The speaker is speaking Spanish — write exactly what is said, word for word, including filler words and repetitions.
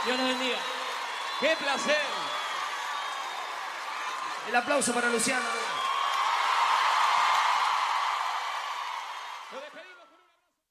Dios los bendiga. ¡Qué placer! El aplauso para Luciano.